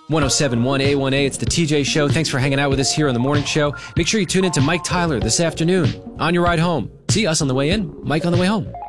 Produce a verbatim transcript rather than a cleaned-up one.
ten seventy-one A one A, it's the T J Show. Thanks for hanging out with us here on the morning show. Make sure you tune in to Mike Tyler this afternoon on your ride home. See us on the way in, Mike on the way home.